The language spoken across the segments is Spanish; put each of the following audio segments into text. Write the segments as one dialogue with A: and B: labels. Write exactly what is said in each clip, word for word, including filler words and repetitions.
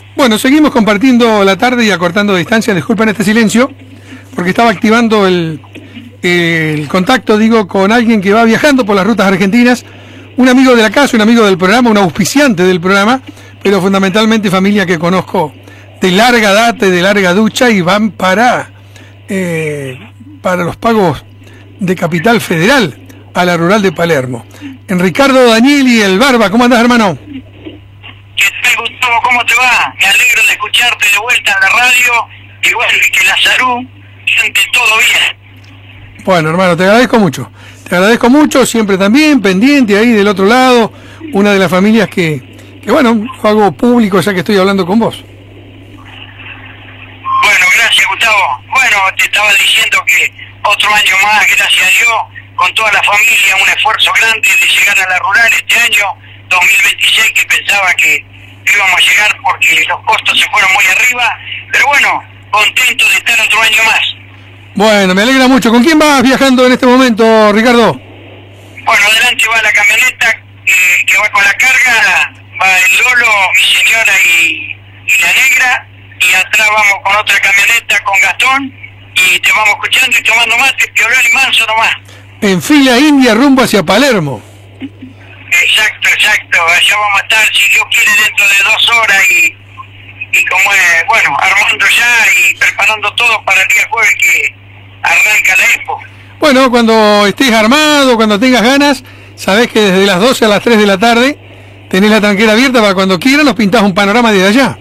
A: Bueno, seguimos compartiendo la tarde y acortando distancia. Disculpen este silencio, porque estaba activando el, el contacto, digo, con alguien que va viajando por las rutas argentinas, un amigo de la casa, un amigo del programa, un auspiciante del programa, pero fundamentalmente familia que conozco de larga data, de larga ducha, y van para, eh, para los pagos de Capital Federal a la rural de Palermo. En Ricardo Danieli, el Barba, ¿cómo andás, hermano?
B: ¿Qué tal, Gustavo? ¿Cómo te va? Me alegro de escucharte de vuelta en la radio, igual que la salud, siente todo bien.
A: Bueno, hermano, te agradezco mucho. Te agradezco mucho, siempre también, pendiente ahí del otro lado, una de las familias que, que bueno, lo hago público ya que estoy hablando con vos.
B: Bueno, gracias, Gustavo. Bueno, te estaba diciendo que otro año más, gracias a Dios, con toda la familia, un esfuerzo grande de llegar a la rural este año dos mil veintiséis, que pensaba que íbamos a llegar porque los costos se fueron muy arriba, pero bueno, contento de estar otro año más.
A: Bueno, me alegra mucho. ¿Con quién vas viajando en este momento, Ricardo?
B: Bueno, adelante va la camioneta eh, que va con la carga, va el Lolo, mi señora y, y la negra, y atrás vamos con otra camioneta con Gastón, y te vamos escuchando y tomando mate, piolón y manso nomás.
A: En fila india rumbo hacia Palermo.
B: Exacto, exacto, allá vamos a estar, si Dios quiere, dentro de dos horas y, y como es, bueno, armando ya y preparando todo para el día jueves que arranca la expo.
A: Bueno, cuando estés armado, cuando tengas ganas, sabés que desde las doce a las tres de la tarde tenés la tranquera abierta para cuando quieras nos pintás un panorama desde allá.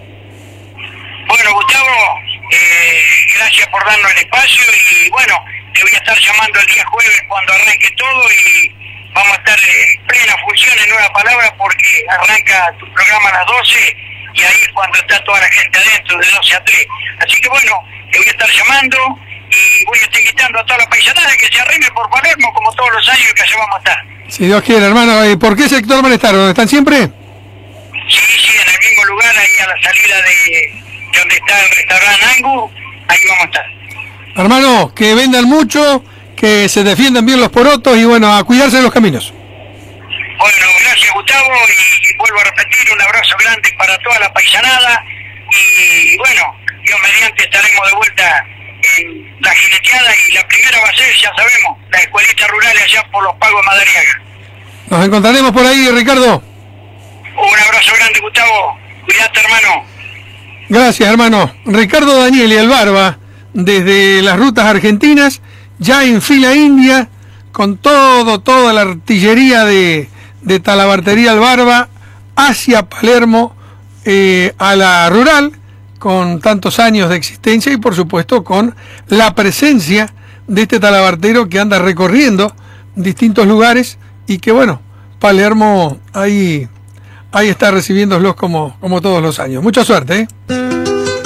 B: Bueno, Gustavo, eh, gracias por darnos el espacio y bueno, te voy a estar llamando el día jueves cuando arranque todo y vamos a estar en plena función en Nueva Palabra porque arranca tu programa a las doce y ahí es cuando está toda la gente adentro, de doce a tres. Así que bueno, te voy a estar llamando y voy a estar invitando a toda la paisanada que se arrime por Palermo como todos los años que allá vamos a estar.
A: Si Dios quiere, hermano. ¿Por qué sector van a estar? ¿Dónde están siempre?
B: Sí, sí, en el mismo lugar, ahí a la salida de, de donde está el restaurante Angu, ahí vamos a estar.
A: Hermano, que vendan mucho, que se defiendan bien los porotos y bueno, a cuidarse de los caminos.
B: Bueno, gracias, Gustavo, y, y vuelvo a repetir, un abrazo grande para toda la paisanada y bueno, Dios mediante estaremos de vuelta en la jineteada y la primera va a ser, ya sabemos, la escuelita rural allá por los Pagos de Madariaga.
A: Nos encontraremos por ahí, Ricardo.
B: Un abrazo grande, Gustavo. Cuídate, hermano.
A: Gracias, hermano. Ricardo Danieli, el Barba, desde las rutas argentinas, ya en fila india, con todo, toda la artillería de, de Talabartería El Barba, hacia Palermo, eh, a la rural, con tantos años de existencia y por supuesto con la presencia de este talabartero que anda recorriendo distintos lugares y que bueno, Palermo ahí, ahí está recibiéndolos como, como todos los años. Mucha suerte, ¿eh?